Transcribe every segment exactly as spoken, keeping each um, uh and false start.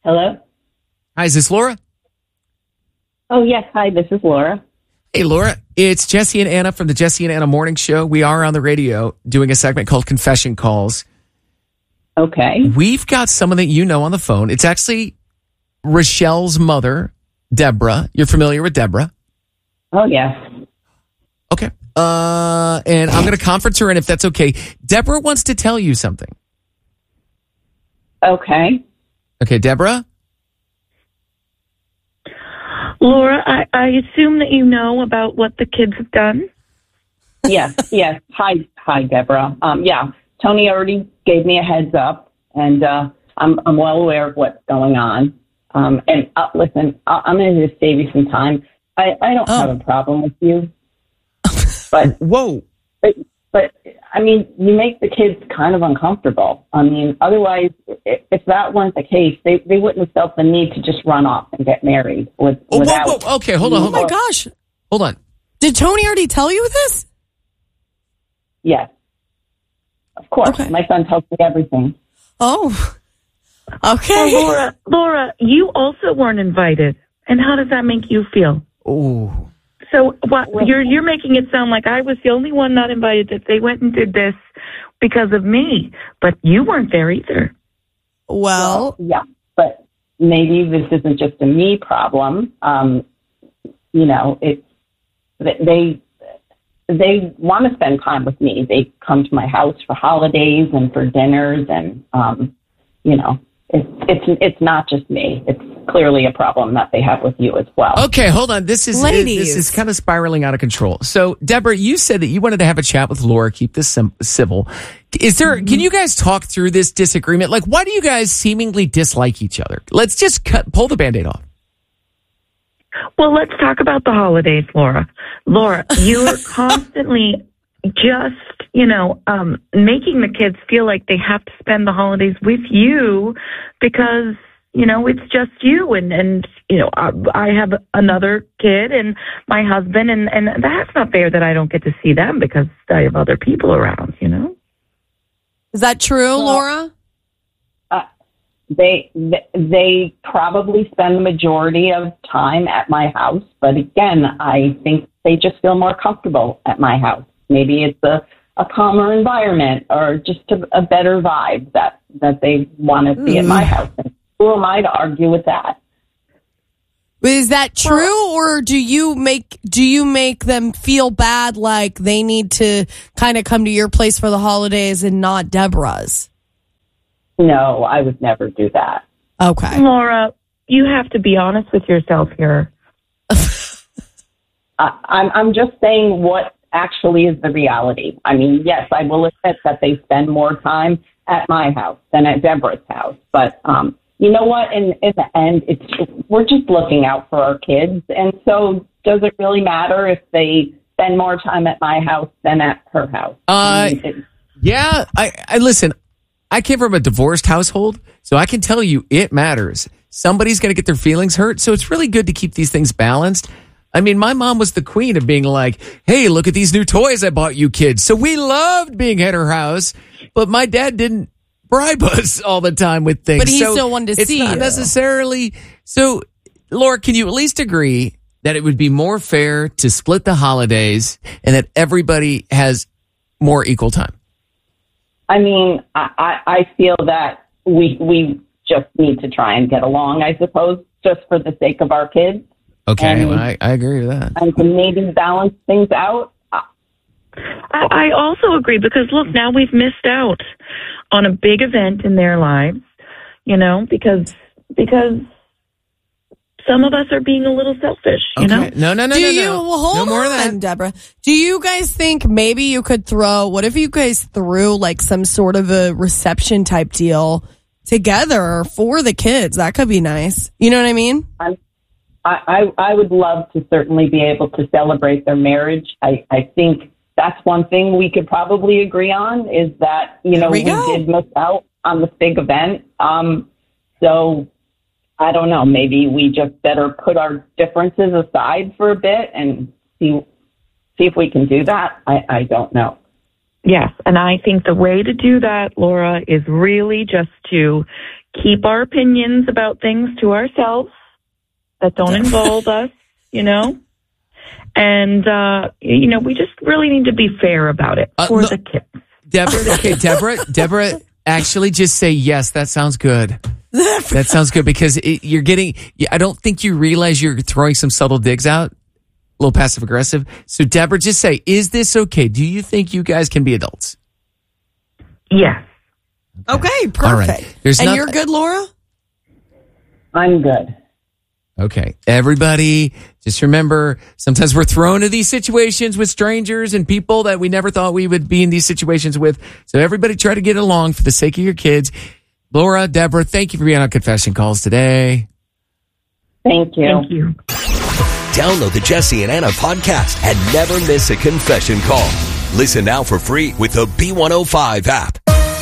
Hello? Hi, is this Laura? Oh, yes. Hi, this is Laura. Hey, Laura. It's Jesse and Anna from the Jesse and Anna Morning Show. We are on the radio doing a segment called Confession Calls. Okay. We've got someone that you know on the phone. It's actually Rochelle's mother, Deborah. You're familiar with Deborah? Oh, yes. Okay. Uh, and I'm going to conference her in if that's okay. Deborah wants to tell you something. Okay. Okay, Deborah? Laura, I, I assume that you know about what the kids have done? Yes, yes. Hi, hi, Deborah. Um, yeah, Tony already gave me a heads up, and uh, I'm I'm well aware of what's going on. Um, and uh, listen, I, I'm going to just save you some time. I, I don't Oh. have a problem with you, but Whoa. but but I mean, you make the kids kind of uncomfortable. I mean, otherwise, if, if that weren't the case, they, they wouldn't have felt the need to just run off and get married with, Oh, without. whoa, whoa. Okay, hold on, Oh hold my on. gosh. Hold on. Did Tony already tell you this? Yes, of course. Okay. My son tells me everything. Oh. Well, Okay. Laura, Laura, you also weren't invited. And how does that make you feel? Oh. So what, you're you're making it sound like I was the only one not invited, that they went and did this because of me. But you weren't there either. Well, Yeah, but maybe this isn't just a me problem. Um, you know, it's they they want to spend time with me. They come to my house for holidays and for dinners, and um, you know, it's it's it's not just me. It's clearly a problem that they have with you as well. Okay, hold on. This is Ladies. this is kind of spiraling out of control. So, Deborah, you said that you wanted to have a chat with Laura, keep this sim- civil. Is there? Can you guys talk through this disagreement? Like, why do you guys seemingly dislike each other? Let's just cut, pull the Band-Aid off. Well, let's talk about the holidays, Laura. Laura, you are constantly just, you know, um, making the kids feel like they have to spend the holidays with you because, you know, it's just you. And, and you know, I, I have another kid and my husband, and, and that's not fair that I don't get to see them because I have other people around, you know? is that true, Laura? They they probably spend the majority of time at my house, but again, I think they just feel more comfortable at my house. Maybe it's a, a calmer environment or just a, a better vibe that, that they want to be at my house. And who am I to argue with that? Is that true, or do you make do you make them feel bad, like they need to kind of come to your place for the holidays and not Deborah's? No, I would never do that. Okay. Laura, you have to be honest with yourself here. I, I'm I'm just saying what actually is the reality. I mean, yes, I will admit that they spend more time at my house than at Deborah's house, but um, you know what? In in the end, it's we're just looking out for our kids, and so does it really matter if they spend more time at my house than at her house? Uh, I mean, it- yeah. I, I listen. I came from a divorced household, so I can tell you it matters. Somebody's going to get their feelings hurt, so it's really good to keep these things balanced. I mean, my mom was the queen of being like, hey, look at these new toys I bought you kids. So we loved being at her house, but my dad didn't bribe us all the time with things. But he So still wanted to it's see not you. necessarily. So, Laura, can you at least agree that it would be more fair to split the holidays and that everybody has more equal time? I mean, I, I I feel that we we just need to try and get along, I suppose, just for the sake of our kids. Okay, And- well, I, I agree with that. And to maybe balance things out. I, I also agree because, look, now we've missed out on a big event in their lives, you know, because because some of us are being a little selfish, you know? No, no, no, do no, you no. well, hold no more on, of that. Deborah? Do you guys think maybe you could throw? What if you guys threw like some sort of a reception type deal together for the kids? That could be nice. You know what I mean? I'm, I, I I would love to certainly be able to celebrate their marriage. I, I think that's one thing we could probably agree on is that, you know, There we we, go. did miss out on this big event. Um, so I don't know, maybe we just better put our differences aside for a bit and see see if we can do that. I, I don't know. Yes, and I think the way to do that, Laura, is really just to keep our opinions about things to ourselves that don't involve us, you know? And, uh, you know, we just really need to be fair about it Uh, for no- the kids. Deborah, okay, Deborah, Deborah, actually just say, yes, that sounds good. That sounds good because it, you're getting, I don't think you realize you're throwing some subtle digs out, a little passive aggressive. So Deborah, just say, is this okay? Do you think you guys can be adults? Yes. Okay, perfect. All right. There's and not- you're good, Laura? I'm good. Okay. Everybody, just remember, sometimes we're thrown into these situations with strangers and people that we never thought we would be in these situations with. So everybody try to get along for the sake of your kids. Laura, Deborah, thank you for being on Confession Calls today. Thank you. Thank you. Download the Jesse and Anna podcast and never miss a confession call. Listen now for free with the B one oh five app.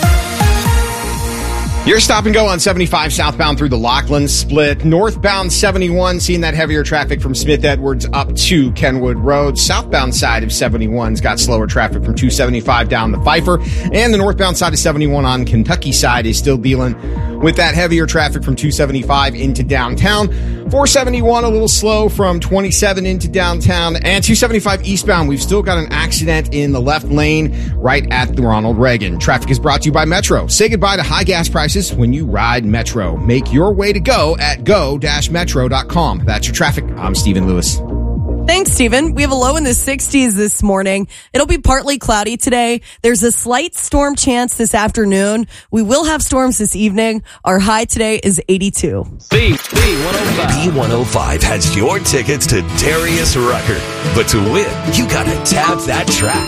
Your stop and go on seventy-five southbound through the Lockland split. Northbound seventy-one, seeing that heavier traffic from Smith Edwards up to Kenwood Road. Southbound side of seventy-one's got slower traffic from two seventy-five down to Pfeiffer. And the northbound side of seventy-one on Kentucky side is still dealing with that heavier traffic from two seventy-five into downtown. four seventy-one a little slow from twenty-seven into downtown. And two seventy-five eastbound, we've still got an accident in the left lane right at the Ronald Reagan. Traffic is brought to you by Metro. Say goodbye to high gas prices when you ride Metro. Make your way to go at go dash metro dot com. That's your traffic. I'm Stephen Lewis. Thanks, Stephen. We have a low in the sixties this morning. It'll be partly cloudy today. There's a slight storm chance this afternoon. We will have storms this evening. Our high today is eighty-two. B one oh five. B one oh five has your tickets to Darius Rucker. But to win, you gotta tap that track.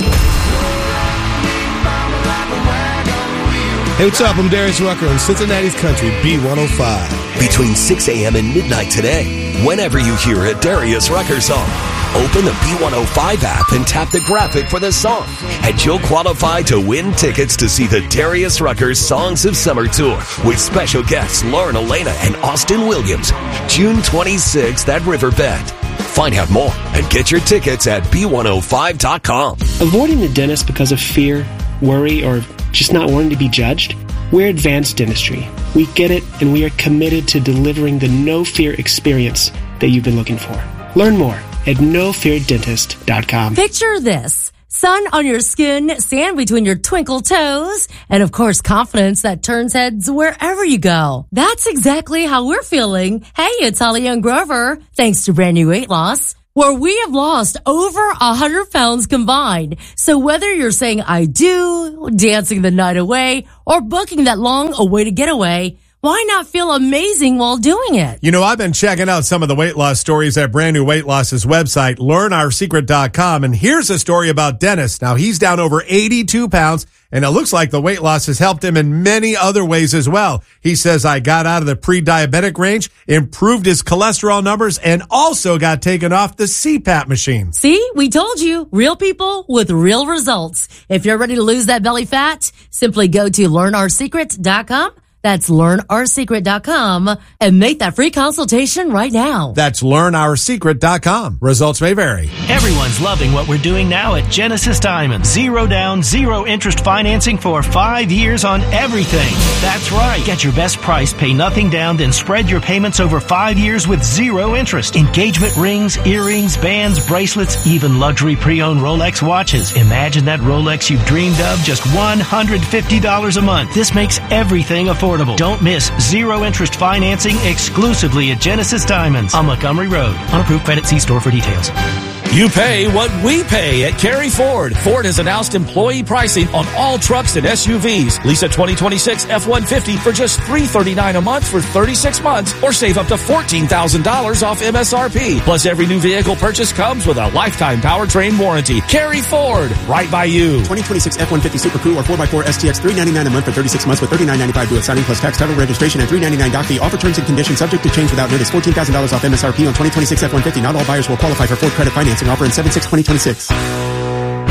Hey, what's up? I'm Darius Rucker on Cincinnati's Country, B one oh five. Between six a.m. and midnight today, whenever you hear a Darius Rucker song, open the B one oh five app and tap the graphic for the song, and you'll qualify to win tickets to see the Darius Rucker Songs of Summer Tour with special guests Lauren Elena and Austin Williams, June twenty-sixth at Riverbend. Find out more and get your tickets at B one oh five dot com. Avoiding the dentist because of fear, worry, or just not wanting to be judged? We're Advanced Dentistry. We get it, and we are committed to delivering the no-fear experience that you've been looking for. Learn more at no fear dentist dot com. Picture this. Sun on your skin, sand between your twinkle toes, and of course confidence that turns heads wherever you go. That's exactly how we're feeling. Hey, it's Holly Young Grover, thanks to brand new weight loss, where we have lost over a hundred pounds combined. So whether you're saying I do, dancing the night away, or booking that long awaited getaway, why not feel amazing while doing it? You know, I've been checking out some of the weight loss stories at Brand New Weight Loss's website, learn our secret dot com. And here's a story about Dennis. Now, he's down over eighty-two pounds, and it looks like the weight loss has helped him in many other ways as well. He says, I got out of the pre-diabetic range, improved his cholesterol numbers, and also got taken off the C PAP machine. See, we told you, real people with real results. If you're ready to lose that belly fat, simply go to learn our secret dot com. That's learn our secret dot com and make that free consultation right now. That's learn our secret dot com. Results may vary. Everyone's loving what we're doing now at Genesis Diamond. Zero down, zero interest financing for five years on everything. That's right. Get your best price, pay nothing down, then spread your payments over five years with zero interest. Engagement rings, earrings, bands, bracelets, even luxury pre-owned Rolex watches. Imagine that Rolex you've dreamed of, just one hundred fifty dollars a month. This makes everything affordable. Don't miss zero interest financing exclusively at Genesis Diamonds on Montgomery Road. On approved credit, see store for details. You pay what we pay at Cary Ford. Ford has announced employee pricing on all trucks and S U Vs. Lease a twenty twenty-six F one fifty for just three hundred thirty-nine dollars a month for thirty-six months, or save up to fourteen thousand dollars off M S R P. Plus, every new vehicle purchase comes with a lifetime powertrain warranty. Cary Ford, right by you. twenty twenty-six F one fifty Super Coupe or four by four S T X, three hundred ninety-nine dollars a month for thirty-six months with thirty-nine ninety-five due at signing plus tax, title, registration, and three hundred ninety-nine dollars doc fee. Offer terms and conditions subject to change without notice. fourteen thousand dollars off M S R P on twenty twenty-six F one fifty. Not all buyers will qualify for Ford credit financing offer in seven six twenty twenty-six.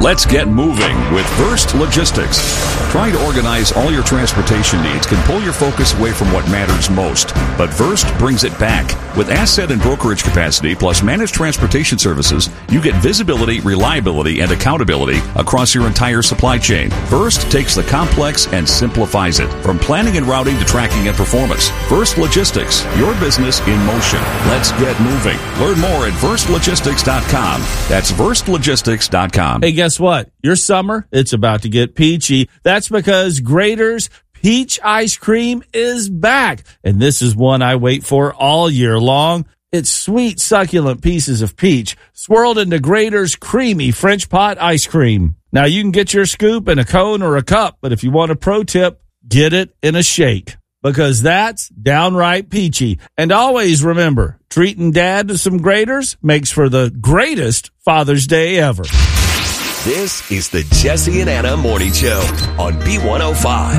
Let's get moving with Verst Logistics. Trying to organize all your transportation needs can pull your focus away from what matters most, but Verst brings it back. With asset and brokerage capacity plus managed transportation services, you get visibility, reliability, and accountability across your entire supply chain. Verst takes the complex and simplifies it, from planning and routing to tracking and performance. Verst Logistics, your business in motion. Let's get moving. Learn more at verst logistics dot com. That's verst logistics dot com. Hey, guess what? Your summer, it's about to get peachy. That's because Graeter's Peach Ice Cream is back. And this is one I wait for all year long. It's sweet, succulent pieces of peach swirled into Graeter's creamy French pot ice cream. Now, you can get your scoop in a cone or a cup, but if you want a pro tip, get it in a shake, because that's downright peachy. And always remember, treating Dad to some Graeter's makes for the greatest Father's Day ever. This is the Jesse and Anna Morning Show on B one oh five.